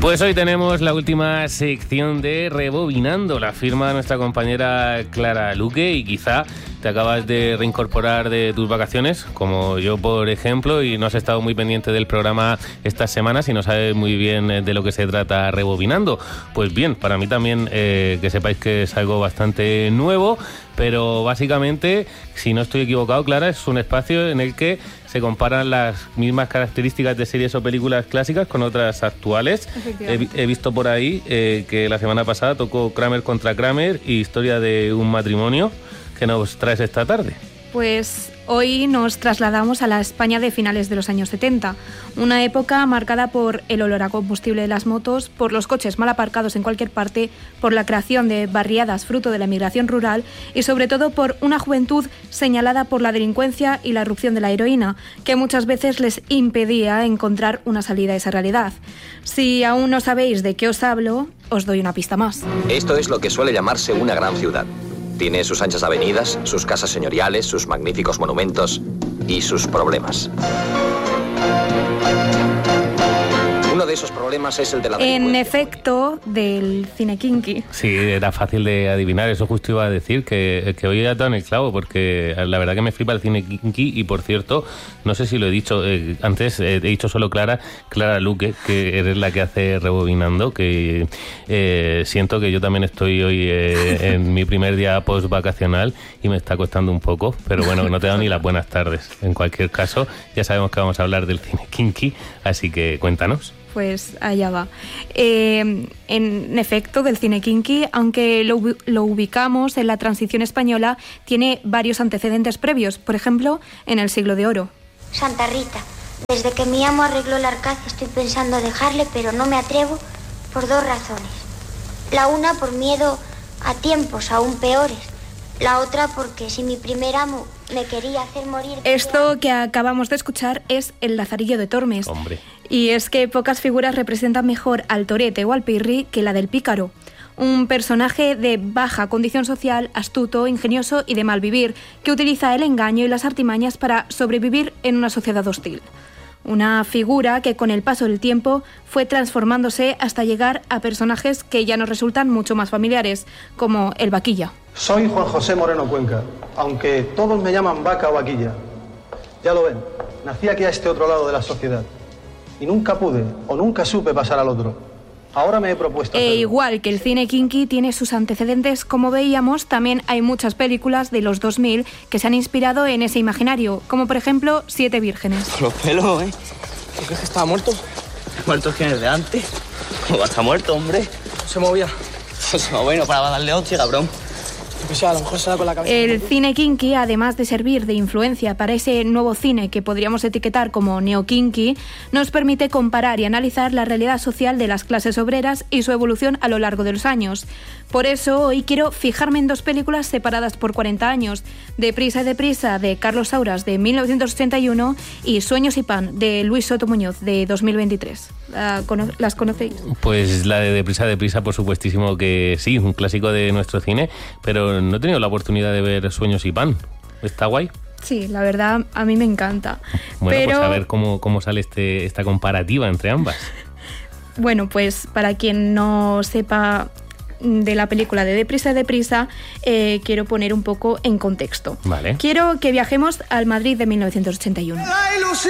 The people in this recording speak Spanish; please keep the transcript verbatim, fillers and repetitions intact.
Pues hoy tenemos la última sección de Rebobinando, la firma de nuestra compañera Clara Luque, y quizá te acabas de reincorporar de tus vacaciones, como yo por ejemplo, y no has estado muy pendiente del programa estas semanas y no sabes muy bien de lo que se trata Rebobinando. Pues bien, para mí también eh, que sepáis que es algo bastante nuevo, pero básicamente, si no estoy equivocado, Clara, es un espacio en el que se comparan las mismas características de series o películas clásicas con otras actuales. He, he visto por ahí eh, que la semana pasada tocó Kramer contra Kramer y Historia de un matrimonio. ¿Qué nos traes esta tarde? Pues hoy nos trasladamos a la España de finales de los años setenta, una época marcada por el olor a combustible de las motos, por los coches mal aparcados en cualquier parte, por la creación de barriadas fruto de la emigración rural y sobre todo por una juventud señalada por la delincuencia y la erupción de la heroína, que muchas veces les impedía encontrar una salida a esa realidad. Si aún no sabéis de qué os hablo, os doy una pista más. Esto es lo que suele llamarse una gran ciudad. Tiene sus anchas avenidas, sus casas señoriales, sus magníficos monumentos y sus problemas. Uno de esos problemas es el de la delincuencia. En efecto, del cine kinky. Sí, era fácil de adivinar, eso justo iba a decir, que, que hoy he dado en el clavo, porque la verdad que me flipa el cine kinky. Y por cierto, no sé si lo he dicho, eh, antes eh, he dicho solo Clara, Clara Luque, que eres la que hace Rebobinando, que eh, siento que yo también estoy hoy eh, en mi primer día post vacacional y me está costando un poco, pero bueno, no te he dado ni las buenas tardes. En cualquier caso, ya sabemos que vamos a hablar del cine kinky, así que cuéntanos. Pues allá va. Eh, en efecto, del cine kinky, aunque lo, lo ubicamos en la transición española, tiene varios antecedentes previos, por ejemplo, en el Siglo de Oro. Santa Rita, desde que mi amo arregló el arcaz estoy pensando dejarle, pero no me atrevo por dos razones. La una por miedo a tiempos aún peores. La otra porque si mi primer amo me quería hacer morir... Esto que acabamos de escuchar es El Lazarillo de Tormes. Hombre. Y es que pocas figuras representan mejor al torete o al pirri que la del pícaro. Un personaje de baja condición social, astuto, ingenioso y de mal vivir, que utiliza el engaño y las artimañas para sobrevivir en una sociedad hostil. Una figura que con el paso del tiempo fue transformándose hasta llegar a personajes que ya nos resultan mucho más familiares, como el Vaquilla. Soy Juan José Moreno Cuenca, aunque todos me llaman Vaca o Vaquilla. Ya lo ven, nací aquí a este otro lado de la sociedad y nunca pude o nunca supe pasar al otro. Ahora me he propuesto... E igual que el cine kinky tiene sus antecedentes, como veíamos, también hay muchas películas de los dos mil que se han inspirado en ese imaginario, como por ejemplo Siete Vírgenes. Por los pelos, ¿eh? ¿Tú crees que estaba muerto? ¿Muerto quién es de antes? ¿Cómo va a estar muerto, hombre? No se movía. Pues no, bueno, para darle hostia, cabrón. Yo que sé, a lo mejor se da con la cabeza. El cine kinky, además de servir de influencia para ese nuevo cine que podríamos etiquetar como neo-kinky, nos permite comparar y analizar la realidad social de las clases obreras y su evolución a lo largo de los años. Por eso hoy quiero fijarme en dos películas separadas por cuarenta años, Deprisa y Deprisa de Carlos Saura de mil novecientos ochenta y uno y Sueños y Pan de Luis Soto Muñoz de dos mil veintitrés. ¿Las conocéis? Pues la de Deprisa, Deprisa, por supuestísimo que sí, un clásico de nuestro cine, pero no he tenido la oportunidad de ver Sueños y Pan. ¿Está guay? Sí, la verdad, a mí me encanta. Bueno, pero... pues a ver cómo, cómo sale este, esta comparativa entre ambas. Bueno, pues para quien no sepa de la película de Deprisa y Deprisa, eh, quiero poner un poco en contexto. Vale. Quiero que viajemos al Madrid de mil novecientos ochenta y uno.